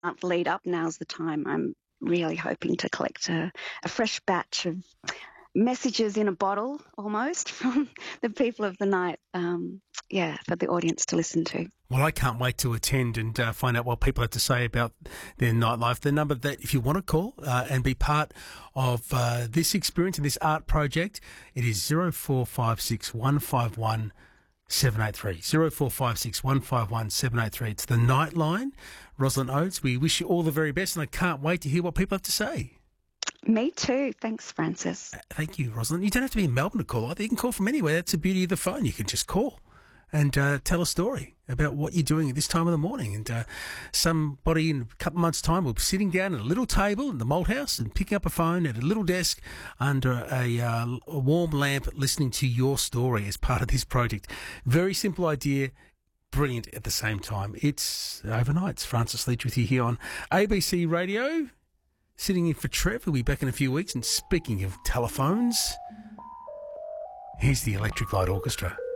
month lead up, now's the time. I'm really hoping to collect a fresh batch of messages in a bottle almost from the people of the night, for the audience to listen to. Well, I can't wait to attend and find out what people have to say about their nightlife. The number that, if you want to call and be part of this experience and this art project, it is 0456 151 783. 0456 151 783. It's the Nightline. Rosalind Oates, we wish you all the very best, and I can't wait to hear what people have to say. Me too. Thanks, Francis. Thank you, Rosalind. You don't have to be in Melbourne to call either. You can call from anywhere. That's the beauty of the phone. You can just call and tell a story about what you're doing at this time of the morning. And somebody in a couple of months' time will be sitting down at a little table in the Malthouse and picking up a phone at a little desk under a warm lamp, listening to your story as part of this project. Very simple idea, brilliant at the same time. It's Overnight. It's Francis Leach with you here on ABC Radio. Sitting in for Trev, who'll be back in a few weeks. And speaking of telephones, here's the Electric Light Orchestra.